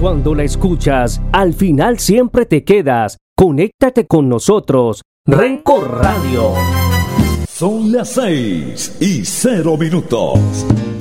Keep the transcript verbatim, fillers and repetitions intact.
cuando la escuchas, al final siempre te quedas. Conéctate con nosotros. Renco Radio. Son las seis y cero minutos.